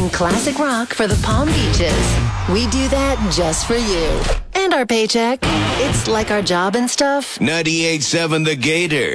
playing classic rock for the Palm Beaches. We do that just for you. And our paycheck. It's like our job and stuff. 98.7 The Gator.